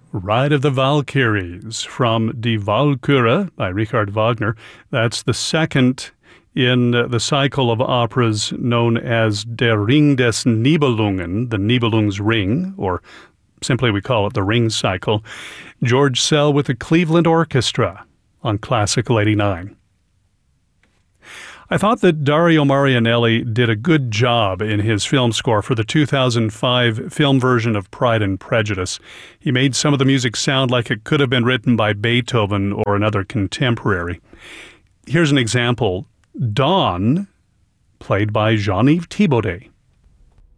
Ride of the Valkyries from Die Walküre by Richard Wagner. That's the second in the cycle of operas known as Der Ring des Nibelungen, the Nibelung's Ring, or simply we call it the Ring Cycle. George Szell with the Cleveland Orchestra on Classical 89. I thought that Dario Marianelli did a good job in his film score for the 2005 film version of Pride and Prejudice. He made some of the music sound like it could have been written by Beethoven or another contemporary. Here's an example. Dawn, played by Jean-Yves Thibaudet.